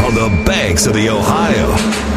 on the banks of the Ohio.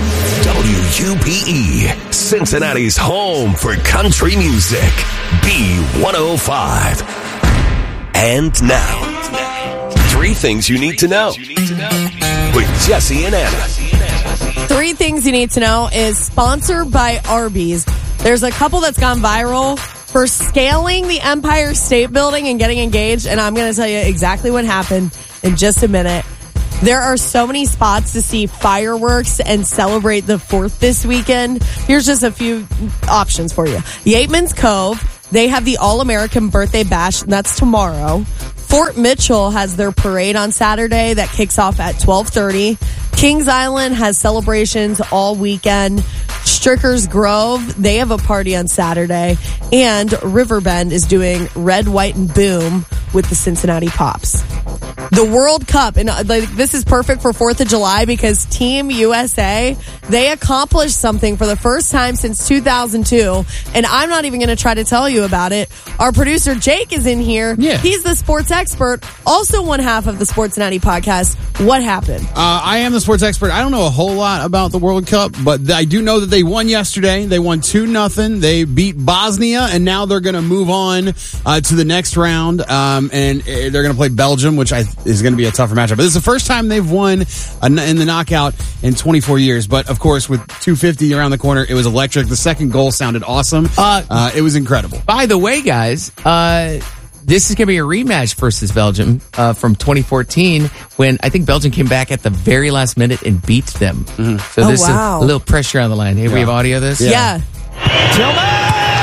WUPE, Cincinnati's home for country music. B105. And now, 3 things you need to know with Jesse and Anna. 3 things you need to know is sponsored by Arby's. There's a couple that's gone viral for scaling the Empire State Building and getting engaged, and I'm going to tell you exactly what happened in just a minute. There are so many spots to see fireworks and celebrate the 4th this weekend. Here's just a few options for you. Yateman's Cove, they have the All-American Birthday Bash, and that's tomorrow. Fort Mitchell has their parade on Saturday that kicks off at 12:30. Kings Island has celebrations all weekend. Strickers Grove, they have a party on Saturday. And Riverbend is doing Red, White, and Boom with the Cincinnati Pops. The World Cup, and this is perfect for 4th of July because Team USA, they accomplished something for the first time since 2002, and I'm not even going to try to tell you about it. Our producer Jake is in here. Yeah. He's the sports expert, also one half of the Sports Natty podcast. What happened? I am the sports expert. I don't know a whole lot about the World Cup, but I do know that they won yesterday. They won 2-0. They beat Bosnia, and now they're going to move on to the next round, and they're going to play Belgium, which is going to be a tougher matchup. But this is the first time they've won in the knockout in 24 years. But, of course, with 250 around the corner, it was electric. The second goal sounded awesome. It was incredible. By the way, guys, this is going to be a rematch versus Belgium from 2014 when I think Belgium came back at the very last minute and beat them. Mm-hmm. So there's a little pressure on the line. Hey, we have audio of this? Yeah. Tillman!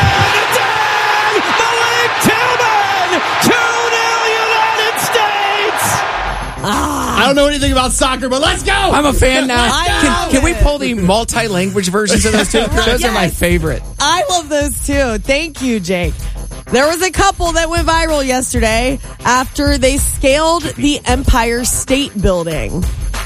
Malik Tillman! 2-0 United States! I don't know anything about soccer, but let's go! I'm a fan now. Can we pull the multi-language versions of those two? Those are my favorite. I love those too. Thank you, Jake. There was a couple that went viral yesterday after they scaled the Empire State Building.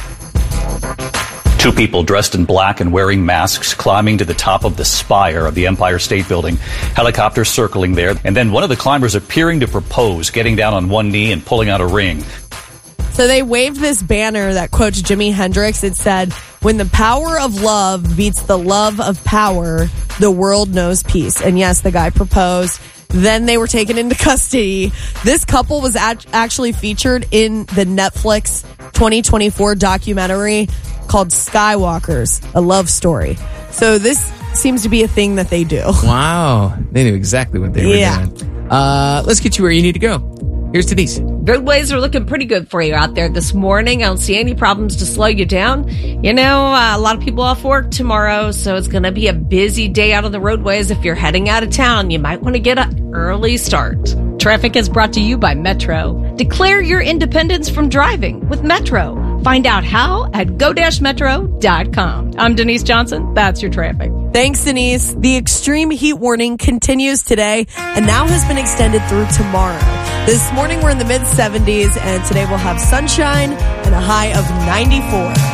2 people dressed in black and wearing masks climbing to the top of the spire of the Empire State Building. Helicopters circling there. And then one of the climbers appearing to propose, getting down on one knee and pulling out a ring. So they waved this banner that quotes Jimi Hendrix. It said, "When the power of love beats the love of power, the world knows peace." And yes, the guy proposed. Then they were taken into custody. This couple was actually featured in the Netflix 2024 documentary called Skywalkers, a love story. So this seems to be a thing that they do. Wow. They knew exactly what they were doing. Let's get you where you need to go. Here's Denise. Roadways are looking pretty good for you out there this morning. I don't see any problems to slow you down. You know, a lot of people off work tomorrow, so it's going to be a busy day out on the roadways. If you're heading out of town, you might want to get an early start. Traffic is brought to you by Metro. Declare your independence from driving with Metro. Find out how at go-metro.com. I'm Denise Johnson. That's your traffic. Thanks, Denise. The extreme heat warning continues today and now has been extended through tomorrow. This morning we're in the mid-70s, and today we'll have sunshine and a high of 94.